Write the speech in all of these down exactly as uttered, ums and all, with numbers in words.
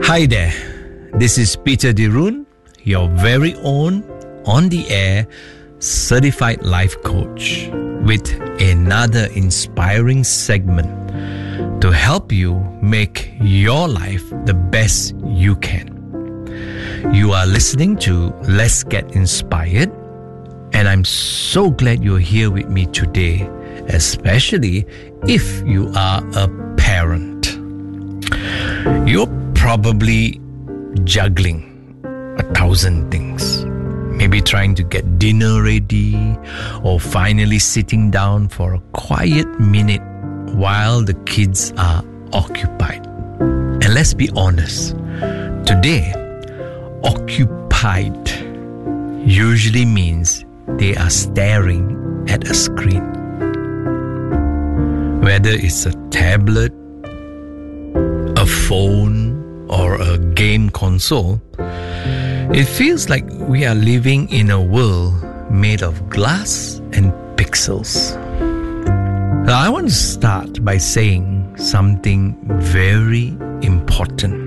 Hi there, this is Peter Dirun, your very own on-the-air certified life coach with another inspiring segment to help you make your life the best you can. You are listening to Let's Get Inspired, and I'm so glad you're here with me today, especially if you are a parent. You're probably juggling a thousand things. Maybe trying to get dinner ready or finally sitting down for a quiet minute while the kids are occupied. And let's be honest, today, occupied usually means they are staring at a screen. Whether it's a tablet, a phone, or a game console, it feels like we are living in a world made of glass and pixels. Now, I want to start by saying something very important.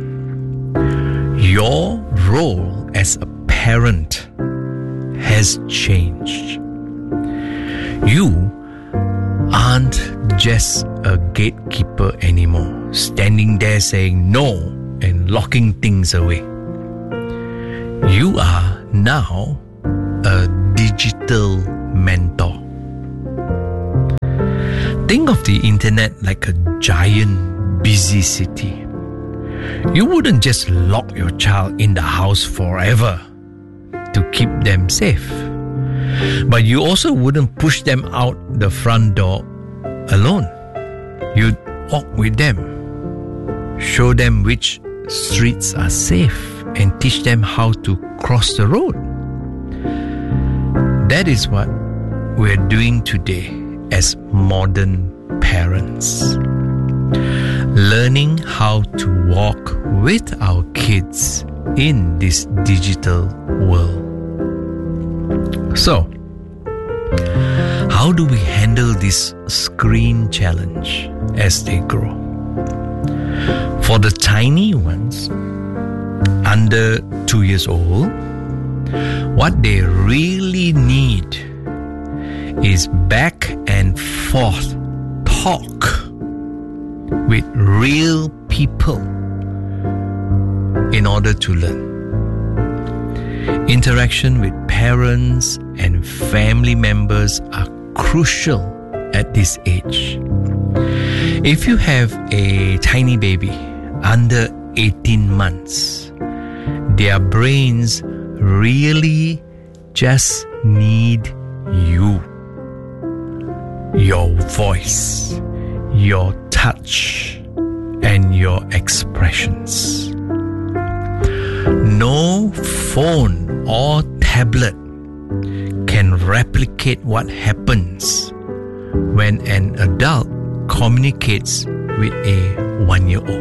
Your role as a parent has changed. You aren't just a gatekeeper anymore, standing there saying no and locking things away. You are now a digital mentor. Think of the internet like a giant busy city. You wouldn't just lock your child in the house forever to keep them safe. But you also wouldn't push them out the front door alone. You'd walk with them, show them which streets are safe, and teach them how to cross the road. That is what we're doing today as modern parents. Learning how to walk with our kids in this digital world. So, how do we handle this screen challenge as they grow? For the tiny ones, under two years old, what they really need is back and forth talk with real people in order to learn. Interaction with parents and family members are crucial at this age. If you have a tiny baby under eighteen months, their brains really just need you. Your voice, your touch, and your expressions. No phone or tablet can replicate what happens when an adult communicates with a one-year-old.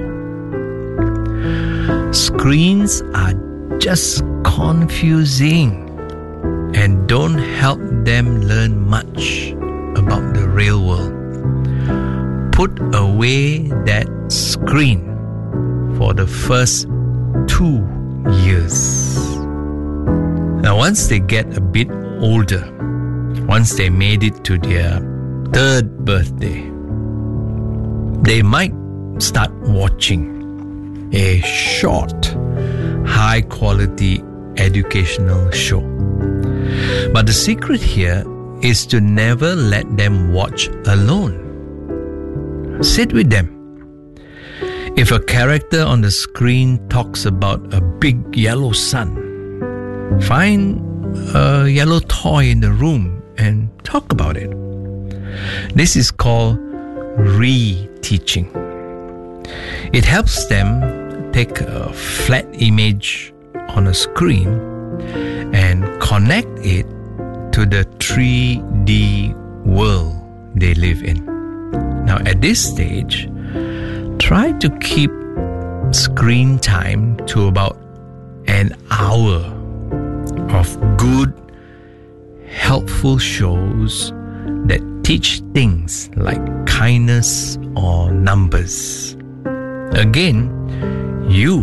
Screens are just confusing and don't help them learn much about the real world. Put away that screen for the first two years. Now, once they get a bit older, once they made it to their third birthday, they might start watching a short, high-quality educational show. But the secret here is to never let them watch alone. Sit with them. If a character on the screen talks about a big yellow sun, find a yellow toy in the room and talk about it. This is called re-teaching. It helps them take a flat image on a screen and connect it to the three D world they live in. Now, at this stage, try to keep screen time to about an hour of good, helpful shows that teach things like kindness or numbers. Again, you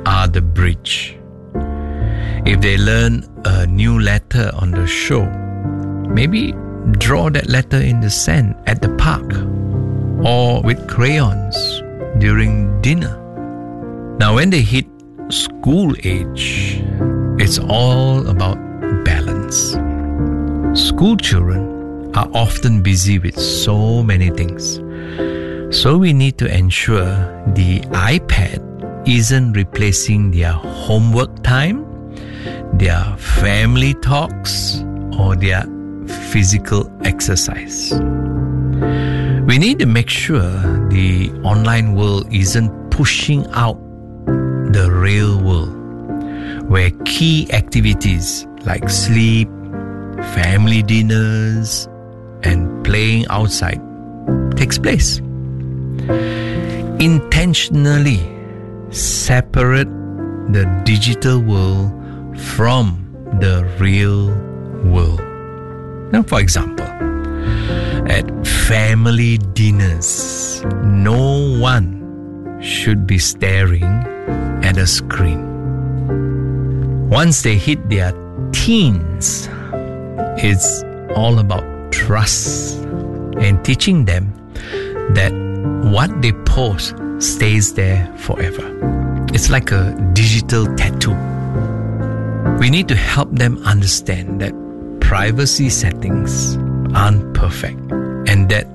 are the bridge. If they learn a new letter on the show, maybe draw that letter in the sand at the park or with crayons during dinner. Now, when they hit school age, it's all about balance. School children are often busy with so many things. So we need to ensure the iPad isn't replacing their homework time, their family talks, or their physical exercise. We need to make sure the online world isn't pushing out the real world, where key activities like sleep, family dinners, and playing outside takes place. Intentionally separate the digital world from the real world. Now, for example, at family dinners, no one should be staring at a screen. Once they hit their teens, it's all about trust and teaching them that what they post stays there forever. It's like a digital tattoo. We need to help them understand that privacy settings aren't perfect and that